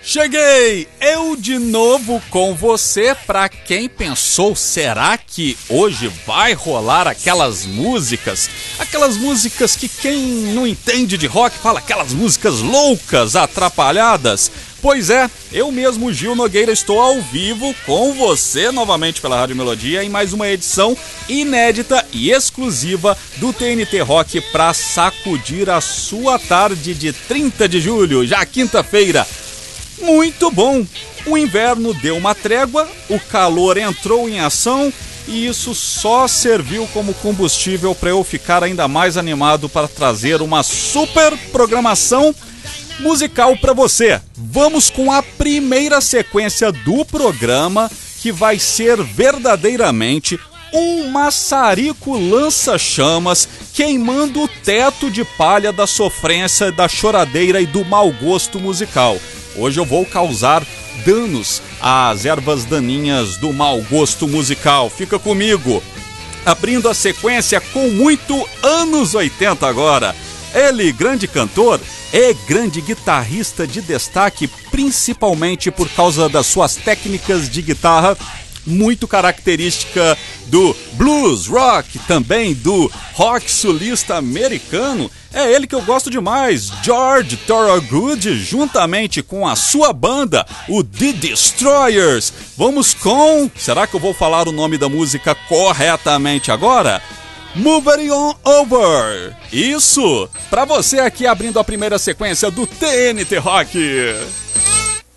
Cheguei! Eu de novo com você. Pra quem pensou, será que hoje vai rolar aquelas músicas que quem não entende de rock fala aquelas músicas loucas, atrapalhadas? Pois é, eu mesmo, Gil Nogueira, estou ao vivo com você novamente pela Rádio Melodia em mais uma edição inédita e exclusiva do TNT Rock para sacudir a sua tarde de 30 de julho, já quinta-feira. Muito bom! O inverno deu uma trégua, o calor entrou em ação e isso só serviu como combustível para eu ficar ainda mais animado para trazer uma super programação musical para você. Vamos com a primeira sequência do programa, que vai ser verdadeiramente um maçarico lança-chamas queimando o teto de palha da sofrência, da choradeira e do mau gosto musical. Hoje eu vou causar danos às ervas daninhas do mau gosto musical. Fica comigo. Abrindo a sequência com muito anos 80 agora. Ele, grande cantor, é grande guitarrista de destaque, principalmente por causa das suas técnicas de guitarra muito característica do blues rock, também do rock sulista americano. É ele que eu gosto demais, George Thorogood, juntamente com a sua banda, o The Destroyers. Vamos com... Será que eu vou falar o nome da música corretamente agora? Move It On Over. Isso, pra você aqui abrindo a primeira sequência do TNT Rock.